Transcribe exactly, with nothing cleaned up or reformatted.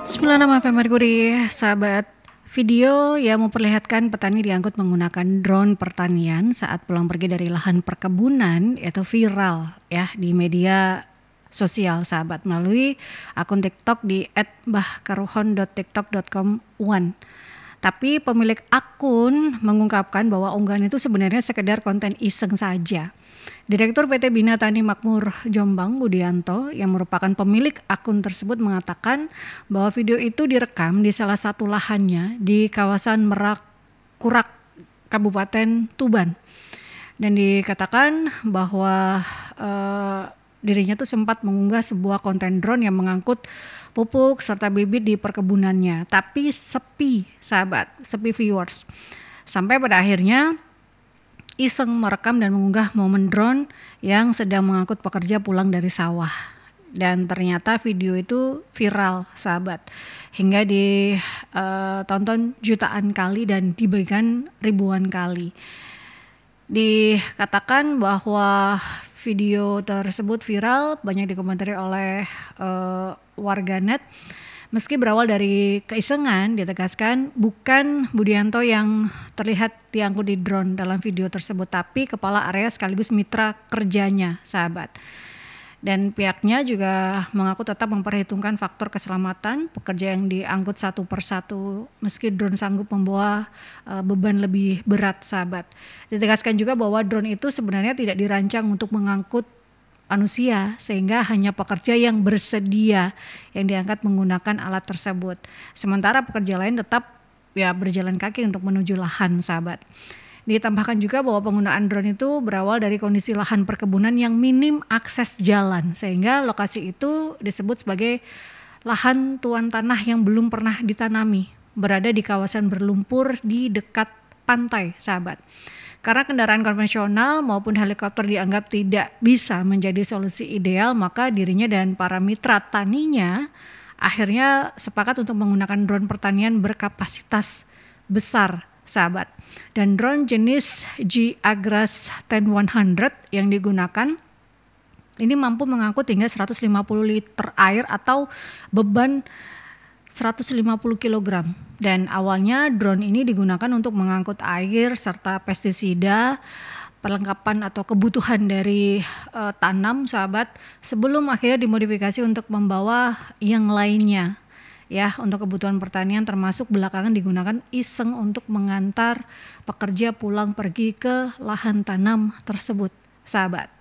sembilan puluh enam F M Merkuri, sahabat. Video yang memperlihatkan petani diangkut menggunakan drone pertanian saat pulang pergi dari lahan perkebunan itu viral ya di media sosial, sahabat, melalui akun TikTok di et bahkaruhon dot tiktok dot com one. Tapi pemilik akun mengungkapkan bahwa unggahan itu sebenarnya sekedar konten iseng saja. Direktur P T Bina Tani Makmur Jombang, Budianto, yang merupakan pemilik akun tersebut mengatakan bahwa video itu direkam di salah satu lahannya di kawasan Merak Kurak, Kabupaten Tuban. Dan dikatakan bahwa uh, dirinya tuh sempat mengunggah sebuah konten drone yang mengangkut pupuk serta bibit di perkebunannya. Tapi sepi, sahabat, sepi viewers. Sampai pada akhirnya iseng merekam dan mengunggah momen drone yang sedang mengangkut pekerja pulang dari sawah. Dan ternyata video itu viral, sahabat, hingga ditonton uh, jutaan kali dan dibagikan ribuan kali. Dikatakan bahwa video tersebut viral, banyak dikomentari oleh uh, warganet. Meski berawal dari keisengan, ditegaskan bukan Budianto yang terlihat diangkut di drone dalam video tersebut, tapi kepala area sekaligus mitra kerjanya, sahabat. Dan pihaknya juga mengaku tetap memperhitungkan faktor keselamatan pekerja yang diangkut satu persatu meski drone sanggup membawa uh, beban lebih berat, sahabat. Ditegaskan juga bahwa drone itu sebenarnya tidak dirancang untuk mengangkut manusia, sehingga hanya pekerja yang bersedia yang diangkat menggunakan alat tersebut. Sementara pekerja lain tetap ya berjalan kaki untuk menuju lahan, sahabat. Ditambahkan juga bahwa penggunaan drone itu berawal dari kondisi lahan perkebunan yang minim akses jalan, sehingga lokasi itu disebut sebagai lahan tuan tanah yang belum pernah ditanami, berada di kawasan berlumpur di dekat pantai, sahabat. Karena kendaraan konvensional maupun helikopter dianggap tidak bisa menjadi solusi ideal, maka dirinya dan para mitra taninya akhirnya sepakat untuk menggunakan drone pertanian berkapasitas besar, sahabat. Dan drone jenis G Agras sepuluh seratus yang digunakan ini mampu mengangkut hingga seratus lima puluh liter air atau beban seratus lima puluh kilogram. Dan awalnya drone ini digunakan untuk mengangkut air serta pestisida, perlengkapan atau kebutuhan dari uh, tanam, sahabat, sebelum akhirnya dimodifikasi untuk membawa yang lainnya. Ya, untuk kebutuhan pertanian, termasuk belakangan digunakan iseng untuk mengantar pekerja pulang pergi ke lahan tanam tersebut, sahabat.